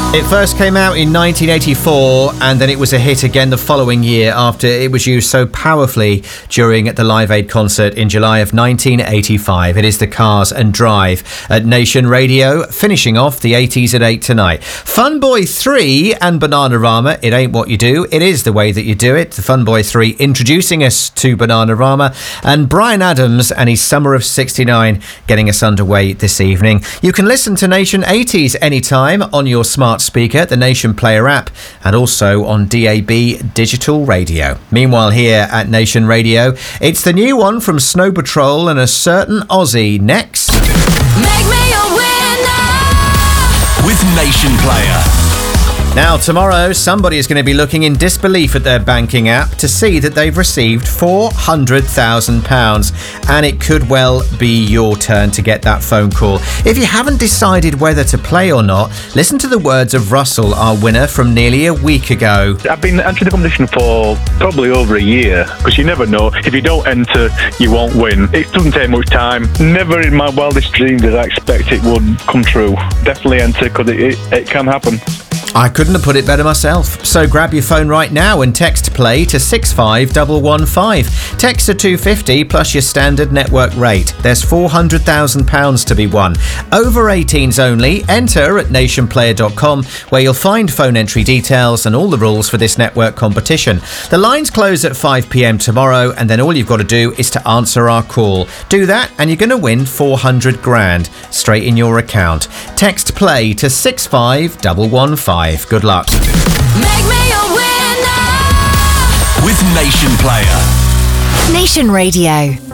It first came out in 1984 and then it was a hit again the following year after it was used so powerfully during the Live Aid concert in July of 1985. It is the Cars and Drive at Nation Radio, finishing off the 80s at 8 tonight. Fun Boy 3 and Bananarama, It Ain't What You Do, It Is The Way That You Do It. The Fun Boy 3 introducing us to Bananarama, and Bryan Adams and his Summer of 69 getting us underway this evening. You can listen to Nation 80s anytime on your smart speaker, the Nation Player app, and also on DAB digital radio. Meanwhile, here at Nation Radio, it's the new one from Snow Patrol and a certain Aussie next. Make me a winner with Nation Player. Now, tomorrow, somebody is going to be looking in disbelief at their banking app to see that they've received £400,000. And it could well be your turn to get that phone call. If you haven't decided whether to play or not, listen to the words of Russell, our winner from nearly a week ago. I've been entering the competition for probably over a year, because you never know. If you don't enter, you won't win. It doesn't take much time. Never in my wildest dreams did I expect it would come true. Definitely enter, because it can happen. I couldn't have put it better myself. So grab your phone right now and text play to 65115. Text to 250 plus your standard network rate. There's £400,000 to be won. Over 18s only. Enter at nationplayer.com, where you'll find phone entry details and all the rules for this network competition. The lines close at 5 p.m. tomorrow, and then all you've got to do is to answer our call. Do that and you're going to win 400 grand straight in your account. Text play to 65115. Good luck. Make me a winner with Nation Player. Nation Radio.